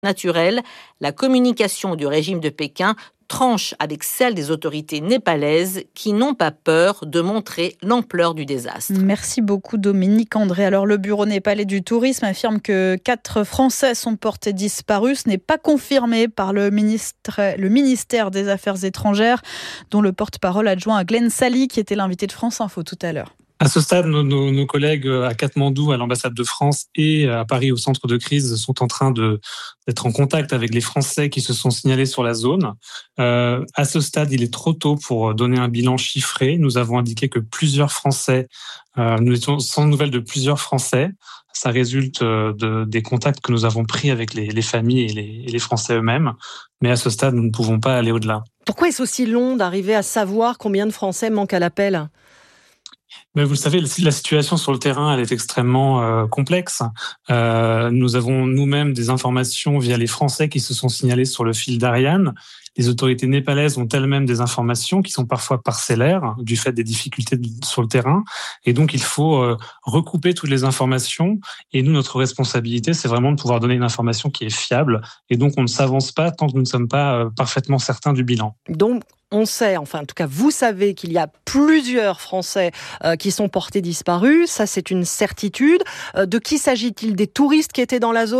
naturel, la communication du régime de Pékin tranche avec celle des autorités népalaises qui n'ont pas peur de montrer l'ampleur du désastre. Merci beaucoup Dominique André. Alors le bureau népalais du tourisme affirme que 4 Français sont portés disparus. Ce n'est pas confirmé par le ministère des Affaires étrangères, dont le porte-parole adjoint Glenn Sally, qui était l'invité de France Info tout à l'heure. À ce stade, nos collègues à Katmandou, à l'ambassade de France, et à Paris, au centre de crise, sont en train d'être en contact avec les Français qui se sont signalés sur la zone. À ce stade, il est trop tôt pour donner un bilan chiffré. Nous avons indiqué que plusieurs Français, nous étions sans nouvelles de plusieurs Français. Ça résulte des contacts que nous avons pris avec les familles et les Français eux-mêmes. Mais à ce stade, nous ne pouvons pas aller au-delà. Pourquoi est-ce aussi long d'arriver à savoir combien de Français manquent à l'appel ? Mais vous le savez, la situation sur le terrain, elle est extrêmement complexe. Nous avons nous-mêmes des informations via les Français qui se sont signalés sur le fil d'Ariane. Les autorités népalaises ont elles-mêmes des informations qui sont parfois parcellaires du fait des difficultés sur le terrain. Et donc, il faut recouper toutes les informations. Et nous, notre responsabilité, c'est vraiment de pouvoir donner une information qui est fiable. Et donc, on ne s'avance pas tant que nous ne sommes pas parfaitement certains du bilan. Donc, on sait, enfin en tout cas vous savez qu'il y a plusieurs Français qui sont portés disparus, ça c'est une certitude. De qui s'agit-il ? Des touristes qui étaient dans la zone ?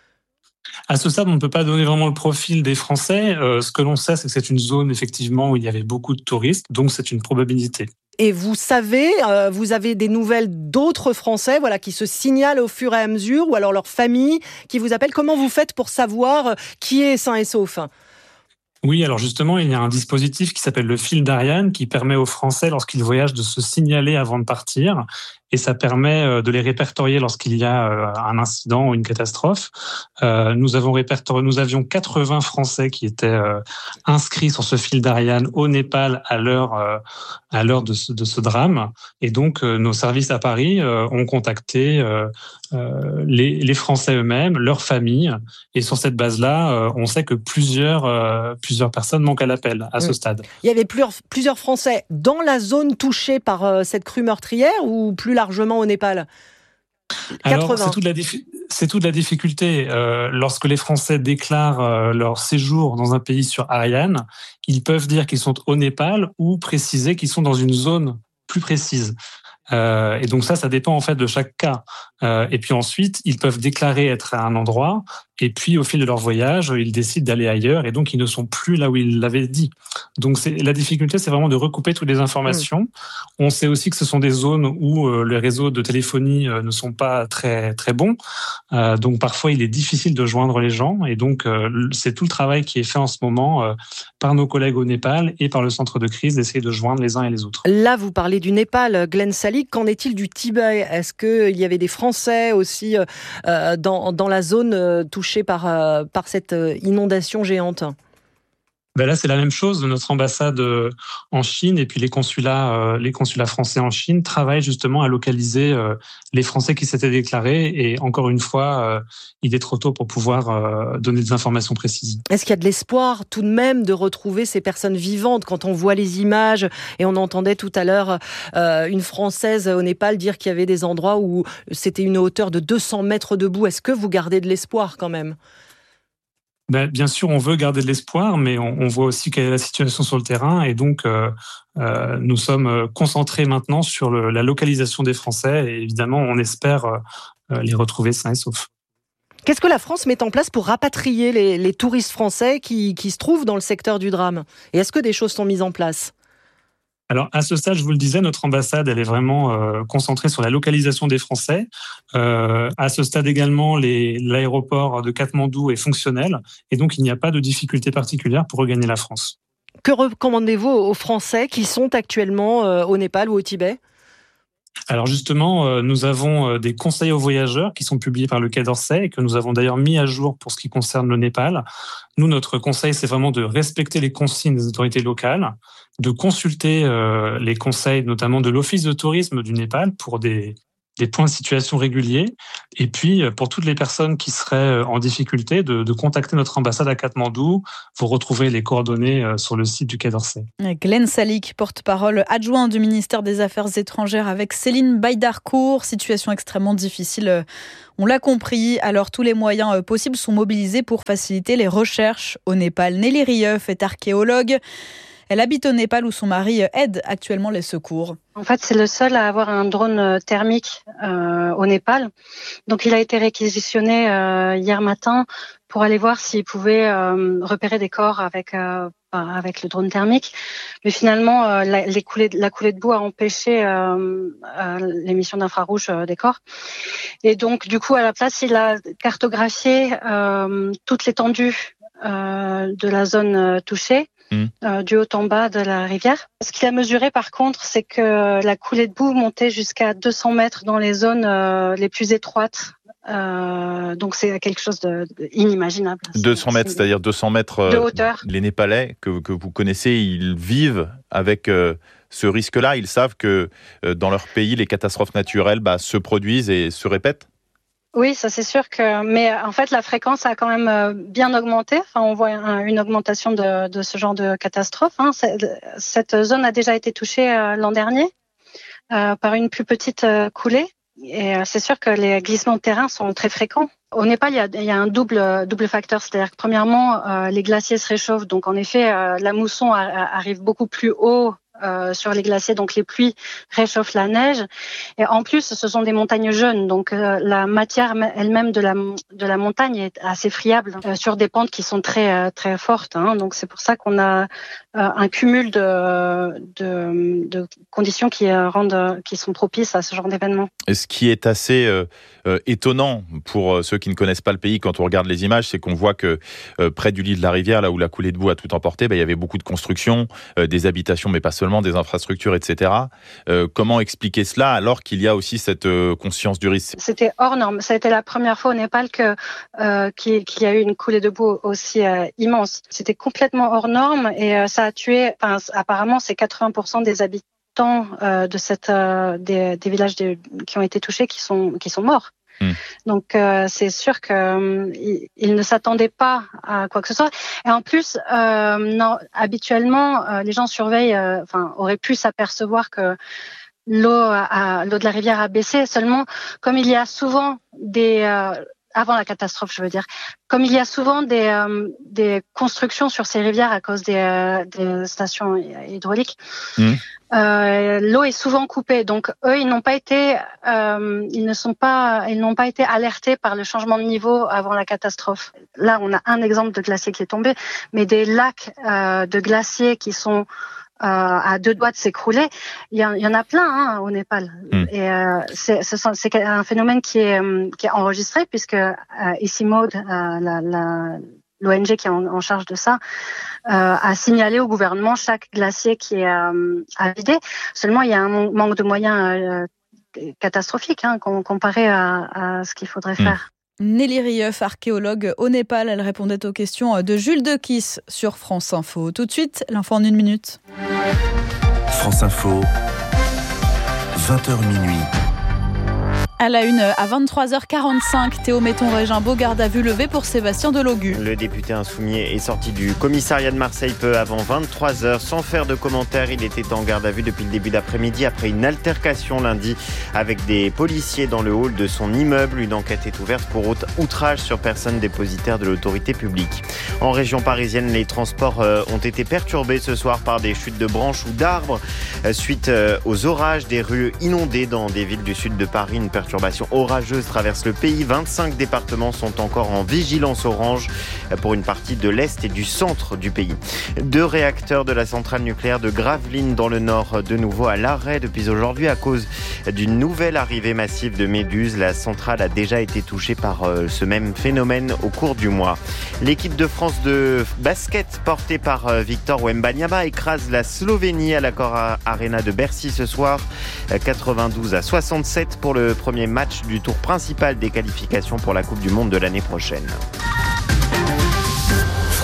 À ce stade, on ne peut pas donner vraiment le profil des Français. Ce que l'on sait, c'est que c'est une zone effectivement où il y avait beaucoup de touristes, donc c'est une probabilité. Et vous savez, vous avez des nouvelles d'autres Français qui se signalent au fur et à mesure, ou alors leur famille qui vous appelle. Comment vous faites pour savoir qui est sain et sauf ? Oui, alors justement, il y a un dispositif qui s'appelle le fil d'Ariane qui permet aux Français, lorsqu'ils voyagent, de se signaler avant de partir. Et ça permet de les répertorier lorsqu'il y a un incident ou une catastrophe. Nous avions 80 Français qui étaient inscrits sur ce fil d'Ariane au Népal à l'heure de ce drame. Et donc, nos services à Paris ont contacté les Français eux-mêmes, leurs familles. Et sur cette base-là, on sait que plusieurs personnes manquent à l'appel à ce stade. Il y avait plusieurs Français dans la zone touchée par cette crue meurtrière ou plus largement au Népal ? 80. Alors, c'est toute la difficulté. Lorsque les Français déclarent leur séjour dans un pays sur Ariane, ils peuvent dire qu'ils sont au Népal ou préciser qu'ils sont dans une zone plus précise. Et donc ça dépend en fait de chaque cas. Et puis ensuite, ils peuvent déclarer être à un endroit, et puis au fil de leur voyage, ils décident d'aller ailleurs, et donc ils ne sont plus là où ils l'avaient dit. Donc la difficulté, c'est vraiment de recouper toutes les informations. On sait aussi que ce sont des zones où les réseaux de téléphonie ne sont pas très très bons. Donc parfois, il est difficile de joindre les gens, et donc c'est tout le travail qui est fait en ce moment par nos collègues au Népal et par le centre de crise d'essayer de joindre les uns et les autres. Là, vous parlez du Népal, Glenn Sally. Qu'en est-il du Tibet ? Est-ce qu'il y avait des Français aussi dans la zone touchée par cette inondation géante ? Là, c'est la même chose. Notre ambassade en Chine et puis les consulats français en Chine travaillent justement à localiser les Français qui s'étaient déclarés. Et encore une fois, il est trop tôt pour pouvoir donner des informations précises. Est-ce qu'il y a de l'espoir tout de même de retrouver ces personnes vivantes quand on voit les images et on entendait tout à l'heure une Française au Népal dire qu'il y avait des endroits où c'était une hauteur de 200 mètres debout. Est-ce que vous gardez de l'espoir quand même ? Bien sûr, on veut garder de l'espoir, mais on voit aussi quelle est la situation sur le terrain. Et donc, nous sommes concentrés maintenant sur la localisation des Français. Et évidemment, on espère les retrouver sains et saufs. Qu'est-ce que la France met en place pour rapatrier les touristes français qui se trouvent dans le secteur du drame ? Et est-ce que des choses sont mises en place ? Alors, à ce stade, je vous le disais, notre ambassade, elle est vraiment concentrée sur la localisation des Français. À ce stade également, l'aéroport de Katmandou est fonctionnel. Et donc, il n'y a pas de difficulté particulière pour regagner la France. Que recommandez-vous aux Français qui sont actuellement au Népal ou au Tibet ? Alors justement, nous avons des conseils aux voyageurs qui sont publiés par le Quai d'Orsay et que nous avons d'ailleurs mis à jour pour ce qui concerne le Népal. Nous, notre conseil, c'est vraiment de respecter les consignes des autorités locales, de consulter les conseils notamment de l'Office de tourisme du Népal pour des des points de situation réguliers. Et puis, pour toutes les personnes qui seraient en difficulté, de contacter notre ambassade à Katmandou. Vous retrouverez les coordonnées sur le site du Quai d'Orsay. Glenn Salick, porte-parole adjoint du ministère des Affaires étrangères avec Céline Baydarcourt. Situation extrêmement difficile, on l'a compris. Alors, tous les moyens possibles sont mobilisés pour faciliter les recherches au Népal. Nelly Rieuf est archéologue. Elle habite au Népal où son mari aide actuellement les secours. En fait, c'est le seul à avoir un drone thermique au Népal. Donc, il a été réquisitionné hier matin pour aller voir s'il pouvait repérer des corps avec le drone thermique. Mais finalement, la coulée de boue a empêché l'émission d'infrarouge des corps. Et donc, du coup, à la place, il a cartographié toute l'étendue de la zone touchée. Du haut en bas de la rivière. Ce qu'il a mesuré par contre, c'est que la coulée de boue montait jusqu'à 200 mètres dans les zones les plus étroites. Donc c'est quelque chose d'inimaginable. 200 mètres, c'est-à-dire 200 mètres de hauteur. Les Népalais que vous connaissez, ils vivent avec ce risque-là. Ils savent que dans leur pays, les catastrophes naturelles se produisent et se répètent. Oui, ça c'est sûr mais en fait la fréquence a quand même bien augmenté. Enfin, on voit une augmentation de ce genre de catastrophe. Cette zone a déjà été touchée l'an dernier par une plus petite coulée. Et c'est sûr que les glissements de terrain sont très fréquents. Au Népal, il y a un double facteur, c'est-à-dire que premièrement, les glaciers se réchauffent, donc en effet, la mousson arrive beaucoup plus haut sur les glaciers, donc les pluies réchauffent la neige. Et en plus, ce sont des montagnes jeunes, donc la matière elle-même de la montagne est assez friable sur des pentes qui sont très très fortes. Donc c'est pour ça qu'on a un cumul de conditions qui sont propices à ce genre d'événement. Et ce qui est assez étonnant pour ceux qui ne connaissent pas le pays quand on regarde les images, c'est qu'on voit que près du lit de la rivière, là où la coulée de boue a tout emporté, il y avait beaucoup de constructions, des habitations, mais pas seulement, des infrastructures, etc. Comment expliquer cela alors qu'il y a aussi cette conscience du risque ? C'était hors norme. Ça a été la première fois au Népal qu'il y a eu une coulée de boue aussi immense. C'était complètement hors norme et ça a tué, apparemment, c'est 80% des habitants des villages qui ont été touchés qui sont morts. Donc c'est sûr qu'ils ne s'attendaient pas à quoi que ce soit. Et en plus, habituellement, les gens auraient pu s'apercevoir que l'eau de la rivière a baissé. Seulement, comme il y a souvent avant la catastrophe, je veux dire, comme il y a souvent des constructions sur ces rivières à cause des stations hydrauliques, l'eau est souvent coupée. Donc eux, ils n'ont pas été alertés par le changement de niveau avant la catastrophe. Là, on a un exemple de glacier qui est tombé, mais des lacs de glaciers qui sont à 2 doigts de s'écrouler, il y en a plein au Népal. Et c'est un phénomène qui est enregistré puisque ICIMOD, l'ONG qui est en charge de ça, a signalé au gouvernement chaque glacier qui est à vider. Seulement, il y a un manque de moyens catastrophique comparé à ce qu'il faudrait faire. Nelly Rieuf, archéologue au Népal, elle répondait aux questions de Jules Dequisse sur France Info. Tout de suite, l'info en 1 minute. France Info, 20h minuit. À la une, à 23h45, Théo Metton-Régimbaud, garde à vue levée pour Sébastien Delogu. Le député insoumis est sorti du commissariat de Marseille peu avant 23h. Sans faire de commentaires, il était en garde à vue depuis le début d'après-midi après une altercation lundi avec des policiers dans le hall de son immeuble. Une enquête est ouverte pour outrage sur personne dépositaire de l'autorité publique. En région parisienne, les transports ont été perturbés ce soir par des chutes de branches ou d'arbres. Suite aux orages, des rues inondées dans des villes du sud de Paris. Une perturbation orageuse traverse le pays. 25 départements sont encore en vigilance orange pour une partie de l'Est et du centre du pays. 2 réacteurs de la centrale nucléaire de Gravelines dans le Nord, de nouveau à l'arrêt depuis aujourd'hui à cause d'une nouvelle arrivée massive de méduses. La centrale a déjà été touchée par ce même phénomène au cours du mois. L'équipe de France de basket portée par Victor Wembanyama écrase la Slovénie à l'Accor Arena de Bercy ce soir. 92-67 pour le premier match du tour principal des qualifications pour la Coupe du Monde de l'année prochaine.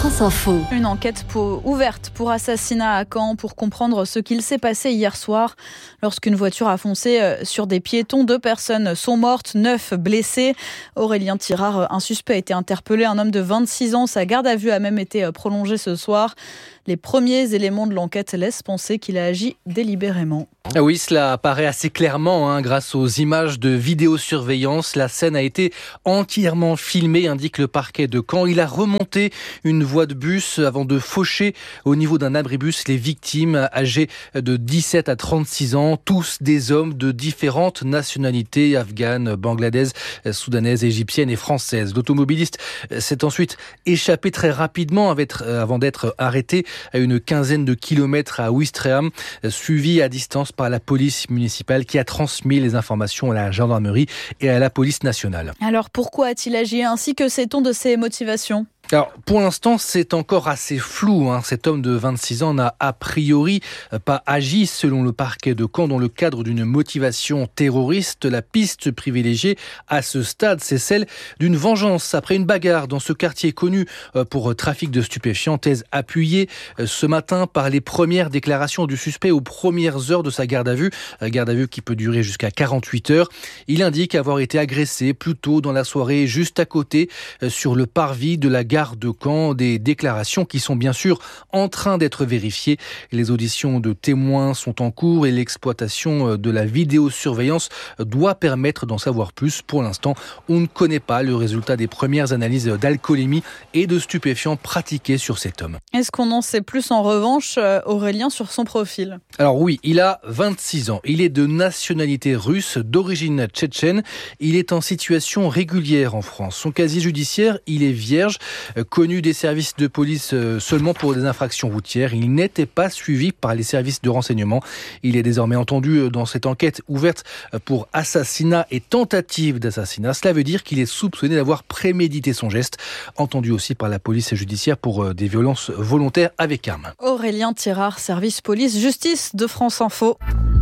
France Info. Une enquête ouverte pour assassinat à Caen pour comprendre ce qu'il s'est passé hier soir. Lorsqu'une voiture a foncé sur des piétons, 2 personnes sont mortes, 9 blessées. Aurélien Tirard, un suspect, a été interpellé, un homme de 26 ans. Sa garde à vue a même été prolongée ce soir. Les premiers éléments de l'enquête laissent penser qu'il a agi délibérément. Oui, cela apparaît assez clairement grâce aux images de vidéosurveillance. La scène a été entièrement filmée, indique le parquet de Caen. Il a remonté une voie de bus avant de faucher au niveau d'un abribus les victimes âgées de 17 à 36 ans, tous des hommes de différentes nationalités, afghanes, bangladaises, soudanaises, égyptiennes et françaises. L'automobiliste s'est ensuite échappé très rapidement avant d'être arrêté à une quinzaine de kilomètres à Ouistreham, suivi à distance par la police municipale qui a transmis les informations à la gendarmerie et à la police nationale. Alors pourquoi a-t-il agi ainsi? Que sait-on de ses motivations? Alors, pour l'instant, c'est encore assez flou. Cet homme de 26 ans n'a a priori pas agi, selon le parquet de Caen, dans le cadre d'une motivation terroriste. La piste privilégiée à ce stade, c'est celle d'une vengeance après une bagarre dans ce quartier connu pour trafic de stupéfiants. Thèse appuyée ce matin par les premières déclarations du suspect aux premières heures de sa garde à vue qui peut durer jusqu'à 48 heures. Il indique avoir été agressé plus tôt dans la soirée, juste à côté, sur le parvis de la gare de Caen, des déclarations qui sont bien sûr en train d'être vérifiées. Les auditions de témoins sont en cours et l'exploitation de la vidéosurveillance doit permettre d'en savoir plus. Pour l'instant, on ne connaît pas le résultat des premières analyses d'alcoolémie et de stupéfiants pratiquées sur cet homme. Est-ce qu'on en sait plus en revanche, Aurélien, sur son profil? Alors oui, il a 26 ans. Il est de nationalité russe, d'origine tchétchène. Il est en situation régulière en France. Son casier judiciaire, il est vierge. Connu des services de police seulement pour des infractions routières. Il n'était pas suivi par les services de renseignement. Il est désormais entendu dans cette enquête ouverte pour assassinat et tentative d'assassinat. Cela veut dire qu'il est soupçonné d'avoir prémédité son geste. Entendu aussi par la police judiciaire pour des violences volontaires avec arme. Aurélien Tirard, service police-justice de France Info.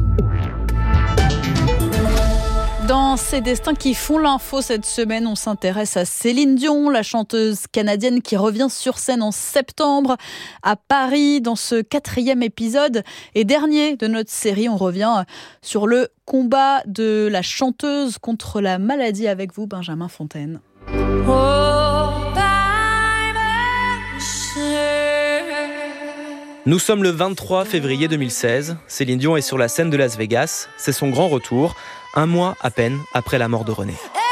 Dans ces destins qui font l'info cette semaine, on s'intéresse à Céline Dion, la chanteuse canadienne qui revient sur scène en septembre à Paris. Dans ce 4e épisode et dernier de notre série, on revient sur le combat de la chanteuse contre la maladie avec vous, Benjamin Fontaine. Nous sommes le 23 février 2016. Céline Dion est sur la scène de Las Vegas. C'est son grand retour, un mois à peine après la mort de René.